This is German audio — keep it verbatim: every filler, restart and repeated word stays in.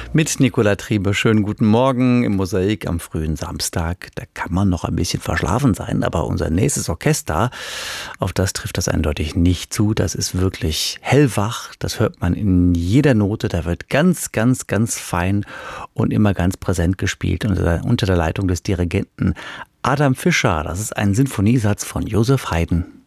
Mit Nicola Triebe. Schönen guten Morgen im Mosaik am frühen Samstag. Da kann man noch ein bisschen verschlafen sein, aber unser nächstes Orchester, auf das trifft das eindeutig nicht zu. Das ist wirklich hellwach, das hört man in jeder Note. Da wird ganz, ganz, ganz fein und immer ganz präsent gespielt unter der, unter der Leitung des Dirigenten Adam Fischer. Das ist ein Sinfoniesatz von Joseph Haydn.